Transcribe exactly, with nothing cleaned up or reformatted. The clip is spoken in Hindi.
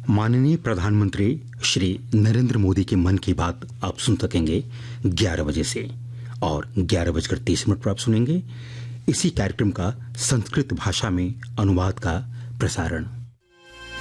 माननीय प्रधानमंत्री श्री नरेंद्र मोदी के मन की बात आप सुन सकेंगे ग्यारह बजे से, और ग्यारह बजकर तीस मिनट पर आप सुनेंगे इसी कार्यक्रम का संस्कृत भाषा में अनुवाद का प्रसारण।